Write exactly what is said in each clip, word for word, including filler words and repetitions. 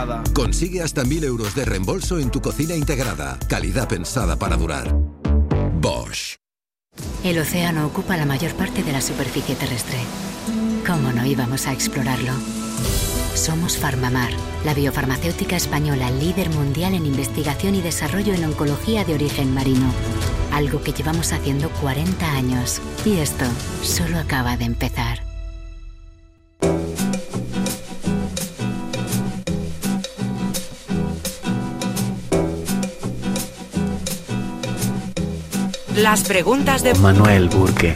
integrada. Consigue hasta mil euros de reembolso en tu cocina integrada. Calidad pensada para durar. Bosch. El océano ocupa la mayor parte de la superficie terrestre. ¿Cómo no íbamos a explorarlo? Somos Farmamar, la biofarmacéutica española líder mundial en investigación y desarrollo en oncología de origen marino. Algo que llevamos haciendo cuarenta años. Y esto solo acaba de empezar. Las preguntas de Manuel Burke.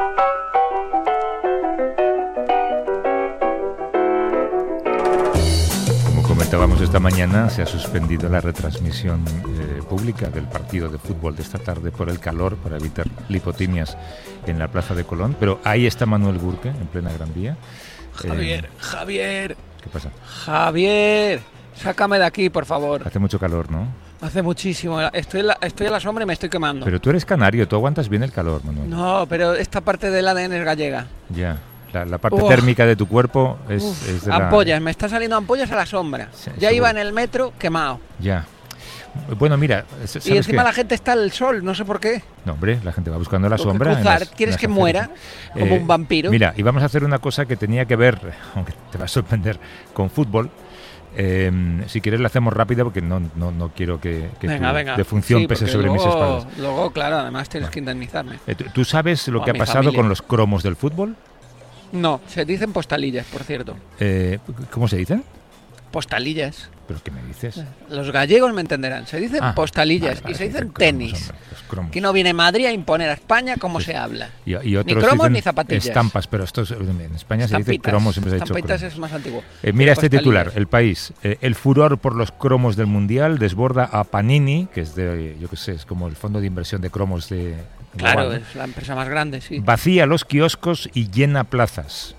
Comentábamos esta mañana, se ha suspendido la retransmisión eh, pública del partido de fútbol de esta tarde por el calor, para evitar lipotimias en la Plaza de Colón, pero ahí está Manuel Burke, en plena Gran Vía. Javier, eh, Javier. ¿Qué pasa? Javier, sácame de aquí, por favor. Hace mucho calor, ¿no? Hace muchísimo. Estoy, la, estoy a la sombra y me estoy quemando. Pero tú eres canario, tú aguantas bien el calor, Manuel. No, pero esta parte del A D N es gallega. Ya. La, la parte Uf. térmica de tu cuerpo es, Uf, es de ampollas, la... me está saliendo ampollas a la sombra. Sí, ya seguro. iba en el metro quemado. Ya. Bueno, mira, ¿sabes y encima qué? la gente está al sol, no sé por qué. No, hombre, la gente va buscando la Lo sombra. que cruzar, en las, ¿quieres en que las muera? aceras. Como Eh, un vampiro. Mira, y vamos a hacer una cosa que tenía que ver, aunque te va a sorprender, con fútbol. Eh, si quieres la hacemos rápida porque no, no, no quiero que, que venga, tu venga. defunción Sí, pese porque sobre luego, mis espaldas. Luego, claro, además tienes Bueno. que indemnizarme. Eh, ¿tú, ¿Tú sabes lo O a que ha mi pasado familia. con los cromos del fútbol? No, se dicen postalillas, por cierto. Eh, ¿Cómo se dicen? Postalillas. ¿Pero qué me dices? Los gallegos me entenderán. Se dicen Ah, postalillas vale, vale, y se se dicen dicen cromos, tenis. hombre, los cromos. Que no viene Madrid a imponer a España cómo Pues, se habla. Y, y otros Ni cromos dicen ni zapatillas. estampas, pero esto es- en España se dice Estampitas. cromos, siempre se ha dicho Estampitas cromos. es más antiguo. Eh, mira este Postalillas. titular, El País. Eh, el furor por los cromos del Mundial desborda a Panini, que es de, yo qué sé, es como el fondo de inversión de cromos de... Claro, global, ¿no? es la empresa más grande, sí. Vacía los kioscos y llena plazas.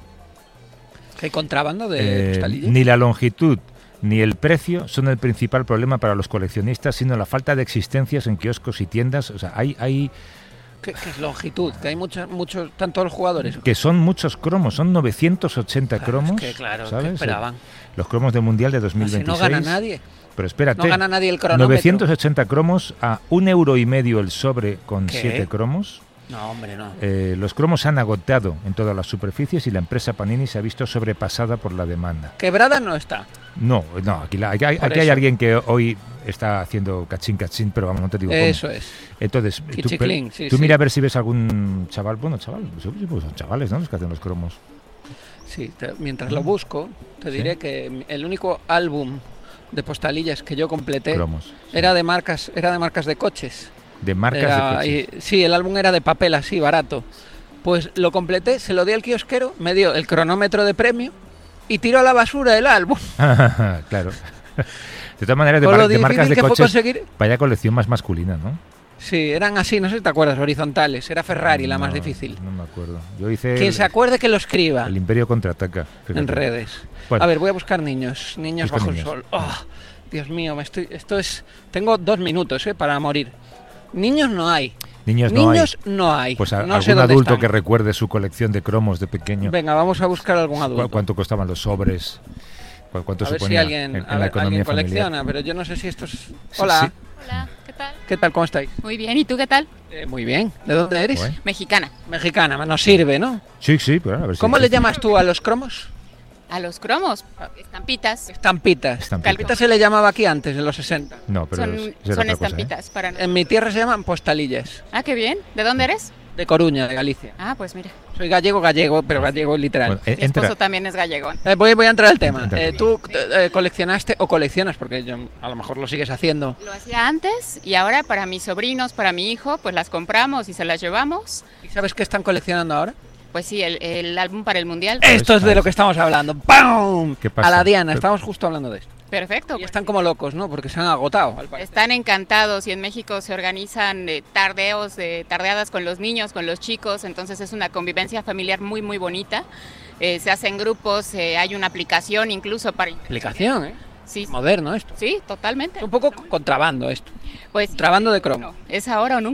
¿Hay contrabando de Eh, postalillas? ni la longitud ni el precio son el principal problema para los coleccionistas, sino la falta de existencias en kioscos y tiendas. O sea, hay... hay ¿Qué, qué es longitud? Que hay muchos, muchos, están todos los jugadores. que son muchos cromos, son novecientos ochenta Claro, cromos, es que, claro, ¿sabes? ¿qué esperaban? Los cromos del Mundial de dos mil Si veintiséis. no gana nadie. Pero espérate, No gana nadie el cronómetro. novecientos ochenta cromos a un euro y medio el sobre con ¿Qué? siete cromos. No, hombre, no. Eh, los cromos se han agotado en todas las superficies y la empresa Panini se ha visto sobrepasada por la demanda. Quebrada no está. No, no, aquí, la- aquí hay, Por aquí hay eso. alguien que hoy está haciendo cachín cachín, pero vamos, no te digo cómo. Eso es. Entonces, tú, Kichiclín, pe- sí, tú sí. mira a ver si ves algún chaval, bueno, chaval, sí, pues son chavales, ¿no? Los que hacen los cromos. Sí, te- mientras lo busco, te Sí. diré que el único álbum de postalillas que yo completé Cromos. sí. era de marcas, era de marcas de coches. De marcas Era- de coches. y- sí, el álbum era de papel así, barato. Pues lo completé, se lo di al kiosquero, me dio el cronómetro de premio y tiró a la basura el álbum. Claro. De todas maneras, de, Con mar- lo de marcas difícil de que fue coches, conseguir. vaya colección más masculina, ¿no? Sí, eran así, no sé si te acuerdas, horizontales. Era Ferrari la más No, difícil. No me acuerdo. Yo hice Quien el, se acuerde que lo escriba el Imperio contraataca. fíjate. en redes. Bueno. A ver, voy a buscar niños, niños Busca bajo niños. el sol. Oh, Dios mío, me estoy, esto es, tengo dos minutos, eh, para morir. Niños no hay. Niños no Niños hay. no hay. Pues a- no sé algún dónde adulto están. que recuerde su colección de cromos de pequeño. Venga, vamos a buscar algún ¿Cu- adulto. ¿Cuánto costaban los sobres? ¿Cu- ¿Cuánto A ver si suponía alguien, en, en a la ver, economía alguien familiar? colecciona, pero yo no sé si esto es... Sí, Hola, sí. Hola, ¿qué tal? ¿qué tal? ¿Cómo estáis? Muy bien, ¿y tú qué tal? Eh, muy bien. ¿De dónde eres? Guay. Mexicana. Mexicana, nos sirve, ¿no? Sí, sí, pero a ver si ¿Cómo le existe. llamas tú a los cromos? A los cromos, estampitas. Estampitas. Estampitas. Estampitas se le llamaba aquí antes, en los sesenta. No, pero Son, es- esa era son otra cosa, ¿eh? estampitas para En mi tierra se llaman postalillas. Ah, qué bien. ¿De dónde eres? De Coruña, de Galicia. Ah, pues mira. Soy gallego, gallego, pero gallego literal. Bueno, eh, Mi esposo entra, también es gallegón. Eh, voy, voy a entrar al tema. Entra. Eh, tú eh, coleccionaste o coleccionas, porque yo a lo mejor lo sigues haciendo. Lo hacía antes y ahora para mis sobrinos, para mi hijo, pues las compramos y se las llevamos. ¿Y sabes qué están coleccionando ahora? Pues sí, el, el álbum para el Mundial. Esto es de lo que estamos hablando. ¡Pam! ¿Qué pasa? A la Diana, Pero- estamos justo hablando de esto. Perfecto. Y pues, están como locos, ¿no? Porque se han agotado. Al parecer. están encantados y en México se organizan eh, tardeos, eh, tardeadas con los niños, con los chicos, entonces es una convivencia familiar muy, muy bonita. Eh, se hacen grupos, eh, hay una aplicación incluso para... Aplicación, ¿eh? Sí, Moderno esto. sí, totalmente. Es un poco contrabando esto. Pues Contrabando de cromo. no, es ahora o nunca.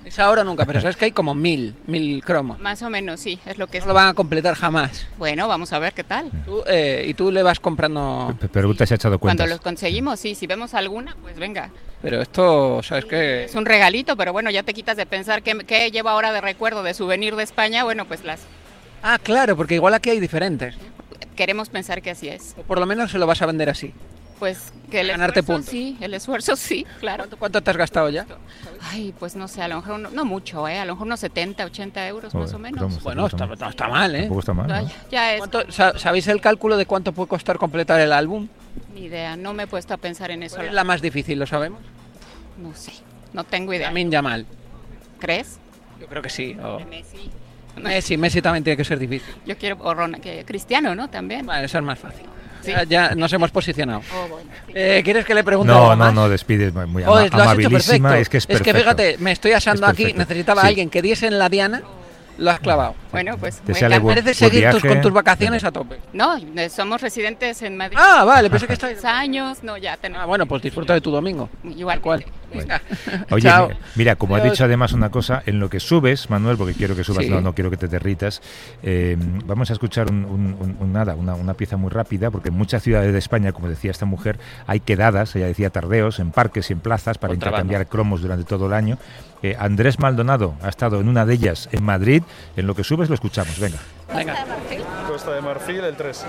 Es ahora o nunca, pero sabes que hay como mil, mil cromos. Más o menos, sí, es lo que es. No lo van a completar jamás. Bueno, vamos a ver qué tal. Tú, eh, y tú le vas comprando... P- Pregunta si ha echado cuentas. Cuando los conseguimos, sí, si vemos alguna, pues venga. Pero esto, ¿sabes qué? Es un regalito, pero bueno, ya te quitas de pensar qué, qué llevo ahora de recuerdo, de souvenir de España. Bueno, pues las Ah, claro, porque igual aquí hay diferentes. queremos pensar que así es. O por lo menos se lo vas a vender así. Pues que el Ganarte esfuerzo, puntos. sí, el esfuerzo sí, claro. ¿Cuánto, cuánto te has gastado ya? Ay, pues no sé, a lo mejor uno- no mucho, ¿eh? A lo mejor unos setenta, ochenta euros Joder, más o menos. cromos, Bueno, tampoco está, no está mal, ¿eh? Tampoco está mal, Ya, ¿no? ya es, ¿Cuánto- sa- ¿Sabéis el cálculo de cuánto puede costar completar el álbum? ni idea, no me he puesto a pensar en eso. ¿Cuál es la más difícil, lo sabemos? No sé, no tengo idea. Lamine Yamal. ¿Crees? Yo creo que sí. O... Messi. Messi, Messi también tiene que ser difícil. Yo quiero, o Ron- que Cristiano, ¿no? También. Vale, eso es más fácil. Sí. Ya, ya nos hemos posicionado. Oh, bueno, sí. Eh, ¿Quieres que le pregunte No, algo no, más? no, despides muy, muy Oh, ama- lo has hecho amabilísima. perfecto. Es que es perfecto. fíjate, me estoy asando Es aquí, perfecto. necesitaba Sí. a alguien que diese en la diana, lo has clavado. Bueno, pues Te muy sale bien. buen- Mereces buen seguir tus- viaje. con tus vacaciones a tope. No, eh, somos residentes en Madrid. Ah, vale, pensé que estáis... Dos años, no, ya tenemos. Ah, bueno, pues disfruta de tu domingo. Igual. ¿Cuál? Bueno. Oye, Chao. mi- mira, como has Adiós. dicho además una cosa, en lo que subes, Manuel, porque quiero que subas, Sí. no, no quiero que te derritas, eh, vamos a escuchar un, un- un- un nada, una, una pieza muy rápida, porque en muchas ciudades de España, como decía esta mujer, hay quedadas, ella decía tardeos, en parques y en plazas para Contrabando. intercambiar cromos durante todo el año. Eh, Andrés Maldonado ha estado en una de ellas en Madrid, en lo que subes lo escuchamos, venga. Venga. Costa de Marfil, el tres.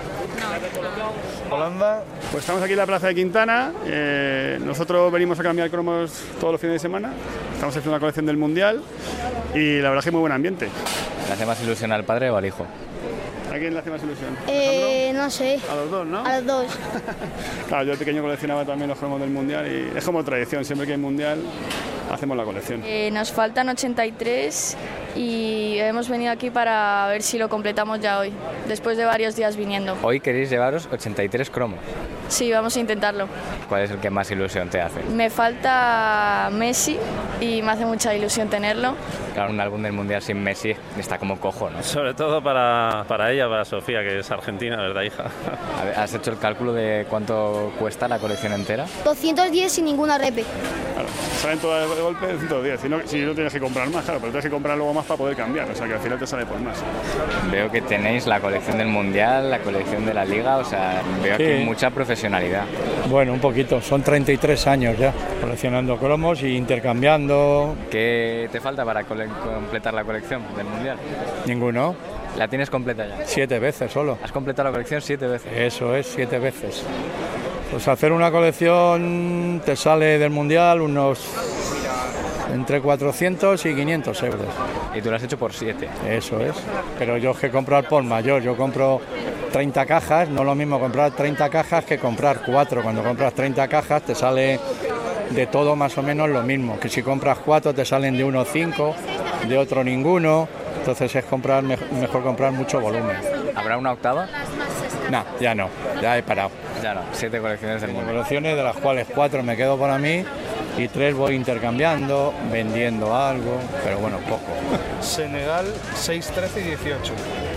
Holanda. Pues estamos aquí en la Plaza de Quintana. eh, nosotros venimos a cambiar cromos todos los fines de semana. Estamos haciendo una colección del Mundial y la verdad es que muy buen ambiente. ¿Le hace más ilusión al padre o al hijo? ¿A quién le hace más ilusión? Eh, no sé, A los dos, ¿no? a los dos. Claro, yo de pequeño coleccionaba también los cromos del Mundial y es como tradición, siempre que hay Mundial hacemos la colección. Eh, nos faltan ochenta y tres y hemos venido aquí para ver si lo completamos ya hoy, después de varios días viniendo. Hoy queréis llevaros ochenta y tres cromos. Sí, vamos a intentarlo. ¿Cuál es el que más ilusión te hace? Me falta Messi y me hace mucha ilusión tenerlo. Claro, un álbum del Mundial sin Messi está como cojo, ¿no? Sobre todo para, para ella, para Sofía, que es argentina, ¿verdad, hija? A ver, ¿has hecho el cálculo de cuánto cuesta la colección entera? doscientos diez sin ninguna repe. Claro, salen todas de golpe ciento diez. Si no, si no tienes que comprar más, claro, pero tienes que comprar luego más para poder cambiar, o sea que al final te sale por más. Veo que tenéis la colección del Mundial, la colección de la Liga, o sea, veo Sí. aquí mucha profesionalidad. Bueno, un poquito, son treinta y tres años ya coleccionando cromos y intercambiando. ¿Qué te falta para cole- completar la colección del Mundial? Ninguno, ¿La tienes completa ya? siete veces solo. ¿Has completado la colección siete veces? Eso es, siete veces. Pues hacer una colección te sale del Mundial unos entre cuatrocientos y quinientos euros. Y tú lo has hecho por siete. Eso es. Pero yo es que comprar por mayor, yo compro treinta cajas, no es lo mismo comprar treinta cajas que comprar cuatro. Cuando compras treinta cajas te sale de todo más o menos lo mismo, que si compras cuatro te salen de uno cinco, de otro ninguno, entonces es comprar me- mejor comprar mucho volumen. ¿Habrá una octava? No, ya no, ya he parado. Ya no, siete colecciones del Mundial. Colecciones de las cuales cuatro me quedo para mí y tres voy intercambiando, vendiendo algo, pero bueno, poco. Senegal, seis, trece y dieciocho.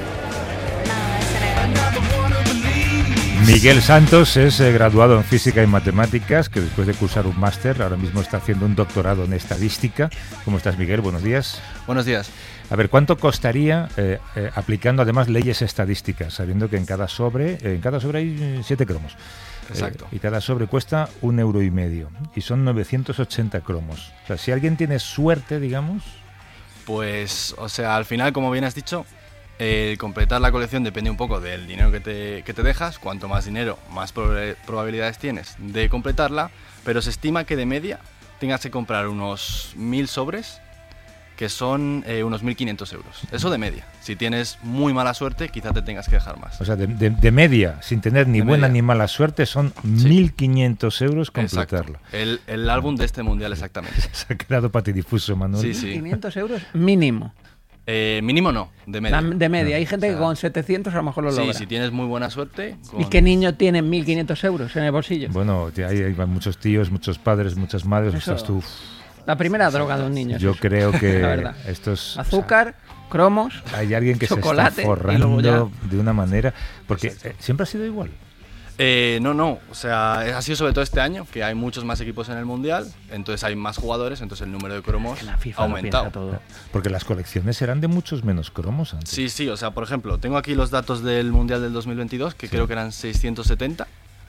Miguel Santos es eh, graduado en Física y Matemáticas, que después de cursar un máster, ahora mismo está haciendo un doctorado en Estadística. ¿Cómo estás, Miguel? Buenos días. Buenos días. A ver, ¿cuánto costaría eh, eh, aplicando además leyes estadísticas, sabiendo que en cada sobre, eh, en cada sobre hay eh, siete cromos? Exacto. Eh, y cada sobre cuesta un euro y medio. Y son novecientos ochenta cromos. O sea, si alguien tiene suerte, digamos... Pues, o sea, al final, como bien has dicho, el completar la colección depende un poco del dinero que te, que te dejas. Cuanto más dinero, más prob- probabilidades tienes de completarla. Pero se estima que de media tengas que comprar unos mil sobres, que son eh, unos mil quinientos euros. Eso de media. Si tienes muy mala suerte, quizá te tengas que dejar más. O sea, de, de- de media, sin tener ni De buena media. ni mala suerte, son mil quinientos euros completarlo. Exacto. El, el álbum de este mundial, exactamente. Se ha quedado patidifuso, Manuel. Sí, sí. quinientos euros mínimo. Eh, mínimo no, de media. La- de media. Hay gente O sea, que con setecientos a lo mejor lo Sí, logra. si tienes muy buena suerte. ¿Y con- qué niño tiene mil quinientos euros en el bolsillo? Bueno, te- hay, hay muchos tíos, muchos padres, muchas madres. Eso- Estás tú. La primera droga de un niño. es Yo eso. creo que La verdad. estos... Azúcar, cromos, Hay alguien que chocolate, se está y luego forrando ya- de una manera... Porque eh, siempre ha sido igual. Eh, no, no, o sea, ha sido sobre todo este año, que hay muchos más equipos en el Mundial, entonces hay más jugadores, entonces el número de cromos ha aumentado. Todo. Porque las colecciones eran de muchos menos cromos antes. Sí, sí, o sea, por ejemplo, tengo aquí los datos del Mundial del dos mil veintidós, que sí. creo que eran seiscientos setenta,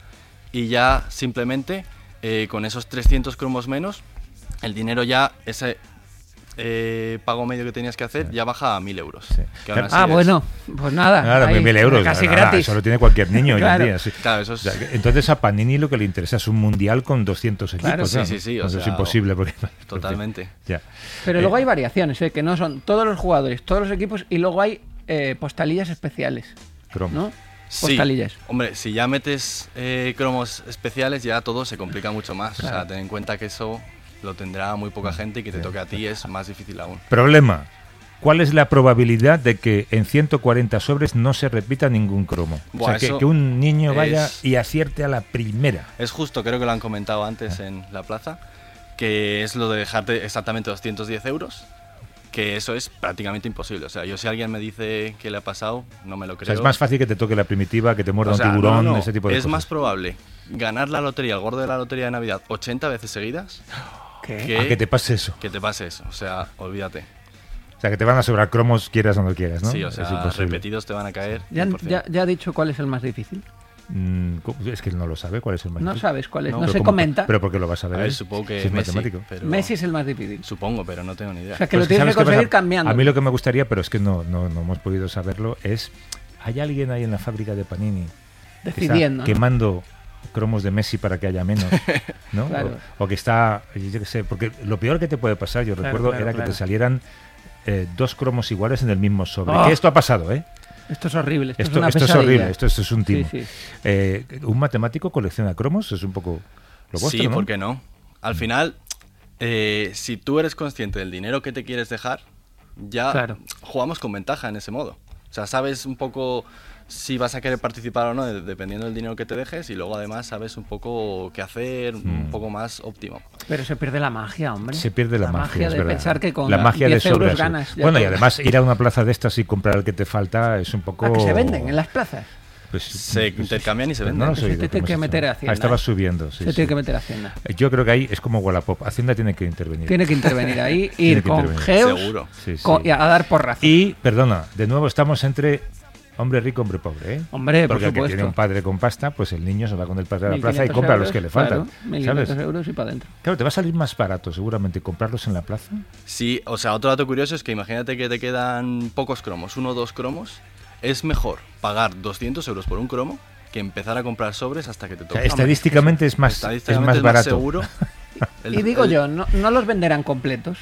y ya simplemente eh, con esos trescientos cromos menos, el dinero ya, ese eh, pago medio que tenías que hacer, sí. ya baja a mil euros. Sí. Ah, bueno, pues nada. Claro, ahí, mil euros. Casi nada, gratis. Eso lo tiene cualquier niño claro. hoy en día. Sí. Claro, eso es... o sea, entonces a Panini lo que le interesa es un mundial con doscientos equipos. Claro, ¿no? sí, sí, sí. O eso sea, es imposible. Porque, totalmente. Porque, ya. Pero eh, luego hay variaciones, ¿eh? Que no son todos los jugadores, todos los equipos, y luego hay eh, postalillas especiales. Cromo. ¿No? Sí, postalillas. Hombre, si ya metes eh, cromos especiales, ya todo se complica mucho más. Claro. O sea, ten en cuenta que eso lo tendrá muy poca gente y que te toque a ti es más difícil aún. Problema. ¿Cuál es la probabilidad de que en ciento cuarenta sobres no se repita ningún cromo? Buah, o sea, que, que un niño vaya es, y acierte a la primera. Es justo, creo que lo han comentado antes ah. en la plaza, que es lo de dejarte exactamente doscientos diez euros, que eso es prácticamente imposible. O sea, yo si alguien me dice que le ha pasado, no me lo creo. O sea, es más fácil que te toque la primitiva, que te muerda o sea, un tiburón, no, no, ese tipo de es cosas. Es más probable ganar la lotería, el gordo de la lotería de Navidad, ochenta veces seguidas... ¿Qué? Que, ¿A que te pase eso? Que te pase eso, o sea, olvídate. O sea, que te van a sobrar cromos quieras o no quieras, ¿no? Sí, o sea, repetidos te van a caer. ¿Ya, ya, ¿Ya ha dicho cuál es el más difícil? Mm, es que él no lo sabe cuál es el más no difícil. No sabes cuál es, no, no se como, comenta. Pero porque lo vas a ver. A ver, supongo que si es Messi, matemático. Pero... Messi es el más difícil. Supongo, pero no tengo ni idea. O sea, que pues lo tienes que conseguir cambiando. A mí lo que me gustaría, pero es que no, no, no hemos podido saberlo, es... ¿Hay alguien ahí en la fábrica de Panini decidiendo, que está quemando cromos de Messi para que haya menos, ¿no? Claro. O, o que está, yo qué sé, porque lo peor que te puede pasar, yo claro, recuerdo, claro, era claro. que te salieran eh, dos cromos iguales en el mismo sobre. Oh. Que esto ha pasado, ¿eh? Esto es horrible. Esto, esto, es, una esto es horrible, esto, esto es un timo. Sí, sí. Eh, ¿Un matemático colecciona cromos? Es un poco lo vuestro, sí, ¿no? ¿por qué no? Al final, eh, si tú eres consciente del dinero que te quieres dejar, ya claro. jugamos con ventaja en ese modo. O sea, sabes un poco si vas a querer participar o no, dependiendo del dinero que te dejes, y luego además sabes un poco qué hacer, mm. un poco más óptimo. Pero se pierde la magia, hombre. Se pierde la, la magia, magia es de verdad. Pensar que con la magia diez de euros sobras, ganas. Bueno, todo. Y además ir a una plaza de estas y comprar el que te falta es un poco... ¿A que se venden en las plazas? Pues, se pues, intercambian y se venden. No lo se oído, tiene que meter a Hacienda. Ah, estaba ¿eh? subiendo, sí. Se sí. tiene que meter a Hacienda. Yo creo que ahí es como Wallapop. Hacienda tiene que intervenir. Tiene que intervenir ahí, ir con intervenir. geos Seguro. Sí, sí. Con, y a dar porrazos. Y, perdona, de nuevo estamos entre hombre rico, hombre pobre, ¿eh? Hombre, porque por el que supuesto. tiene un padre con pasta, pues el niño se va con el padre a la plaza y compra euros, los que le faltan. Claro, mil quinientos euros y para adentro. Claro, te va a salir más barato seguramente comprarlos en la plaza. Sí, o sea, otro dato curioso es que imagínate que te quedan pocos cromos, uno o dos cromos. Es mejor pagar doscientos euros por un cromo que empezar a comprar sobres hasta que te toque. O sea, estadísticamente es más, estadísticamente es más barato. seguro. El, y digo el, yo, no, no los venderán completos.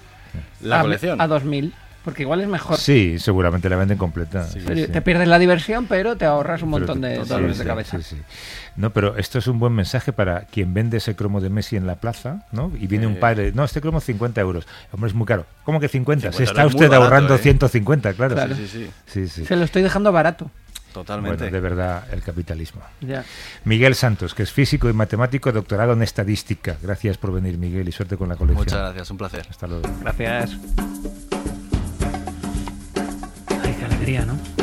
La a, colección. A dos mil. Porque igual es mejor. Sí, seguramente la venden completa. Sí, pero sí. Te pierdes la diversión, pero te ahorras un montón pero, de sí, dolores sí, de cabeza. Sí, sí. No, pero esto es un buen mensaje para quien vende ese cromo de Messi en la plaza, ¿no? Y viene eh. un padre, no, este cromo cincuenta euros. Hombre, es muy caro. ¿Cómo que cincuenta? Se está usted barato, ahorrando eh. ciento cincuenta, claro. claro. Sí, sí, sí. Sí, sí. Se lo estoy dejando barato. Totalmente. Bueno, de verdad, el capitalismo. Ya. Miguel Santos, que es físico y matemático, doctorado en estadística. Gracias por venir, Miguel, y suerte con la colección. Muchas gracias, un placer. Hasta luego. Gracias. Ay, qué alegría, ¿no?